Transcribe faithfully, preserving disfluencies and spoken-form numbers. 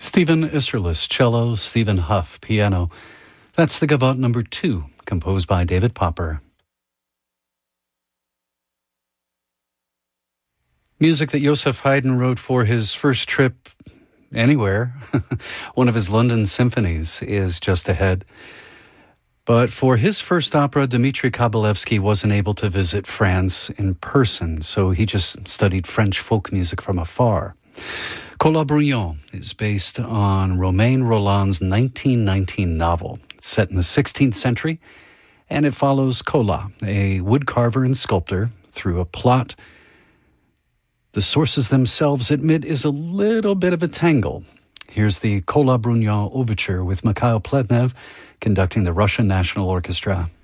Stephen Isserlis, cello, Stephen Huff, piano. That's the Gavotte number two, composed by David Popper. Music that Joseph Haydn wrote for his first trip anywhere. One of his London symphonies is just ahead. But for his first opera, Dmitri Kabalevsky wasn't able to visit France in person, so he just studied French folk music from afar. Colas Brugnon is based on Romain Rolland's nineteen nineteen novel. It's set in the sixteenth century, and it follows Colas, a woodcarver and sculptor, through a plot the sources themselves admit is a little bit of a tangle. Here's the Colas Brugnon Overture with Mikhail Pletnev conducting the Russian National Orchestra.